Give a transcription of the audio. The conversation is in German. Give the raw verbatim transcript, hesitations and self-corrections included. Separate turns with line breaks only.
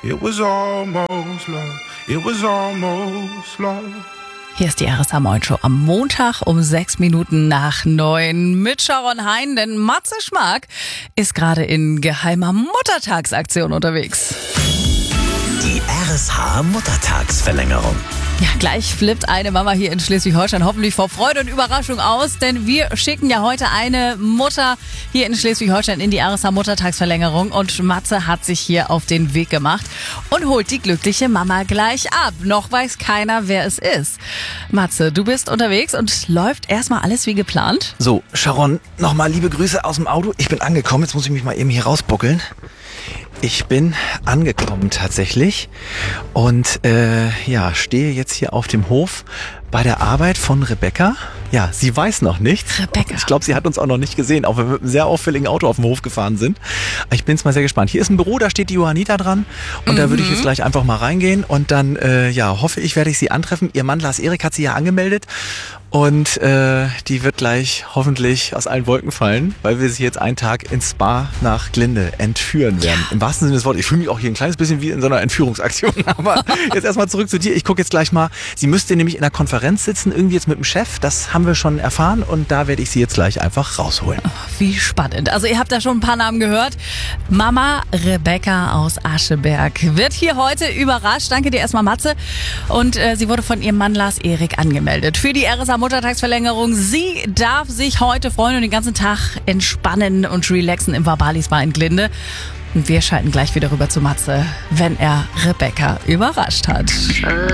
It was almost love. It was almost love.
Hier ist die R S H-Morgen-Show am Montag um sechs Minuten nach neun mit Sharon Hein, denn Matze Schmark ist gerade in geheimer Muttertagsaktion unterwegs.
Die R S H-Muttertagsverlängerung.
Ja, gleich flippt eine Mama hier in Schleswig-Holstein hoffentlich vor Freude und Überraschung aus, denn wir schicken ja heute eine Mutter hier in Schleswig-Holstein in die R S H-Muttertagsverlängerung und Matze hat sich hier auf den Weg gemacht und holt die glückliche Mama gleich ab. Noch weiß keiner, wer es ist. Matze, du bist unterwegs und läuft erstmal alles wie geplant?
So, Sharon, nochmal liebe Grüße aus dem Auto. Ich bin angekommen, jetzt muss ich mich mal eben hier rausbuckeln. Ich bin angekommen tatsächlich und äh, ja, stehe jetzt hier auf dem Hof bei der Arbeit von Rebecca. Ja, sie weiß noch nichts.
Rebecca.
Ich glaube, sie hat uns auch noch nicht gesehen, auch wenn wir mit einem sehr auffälligen Auto auf dem Hof gefahren sind. Ich bin jetzt mal sehr gespannt. Hier ist ein Büro, da steht die Johannita dran und mhm. da würde ich jetzt gleich einfach mal reingehen und dann, äh, ja, hoffe ich, werde ich sie antreffen. Ihr Mann Lars Erik hat sie ja angemeldet und äh, die wird gleich hoffentlich aus allen Wolken fallen, weil wir sie jetzt einen Tag ins Spa nach Glinde entführen werden. Ja. Im wahrsten Sinne des Wortes. Ich fühle mich auch hier ein kleines bisschen wie in so einer Entführungsaktion. Aber jetzt erstmal zurück zu dir. Ich gucke jetzt gleich mal. Sie müsste nämlich in einer Konferenz sitzen, irgendwie jetzt mit dem Chef. Das haben wir schon erfahren und da werde ich sie jetzt gleich einfach rausholen.
Oh, wie spannend. Also ihr habt da schon ein paar Namen gehört. Mama Rebecca aus Ascheberg wird hier heute überrascht. Danke dir erstmal, Matze. Und äh, sie wurde von ihrem Mann Lars Erik angemeldet für die R S H-Muttertagsverlängerung. Sie darf sich heute freuen und den ganzen Tag entspannen und relaxen im Vabali Spa in Glinde. Und wir schalten gleich wieder rüber zu Matze, wenn er Rebecca überrascht hat.